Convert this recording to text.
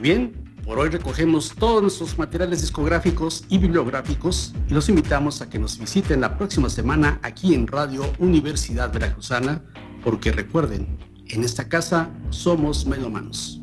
bien, por hoy recogemos todos nuestros materiales discográficos y bibliográficos y los invitamos a que nos visiten la próxima semana aquí en Radio Universidad Veracruzana, porque recuerden, en esta casa somos melómanos.